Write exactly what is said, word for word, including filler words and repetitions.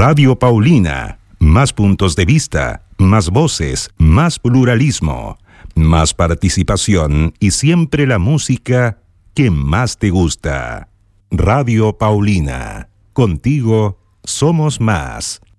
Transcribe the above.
Radio Paulina, más puntos de vista, más voces, más pluralismo, más participación y siempre la música que más te gusta. Radio Paulina, contigo somos más.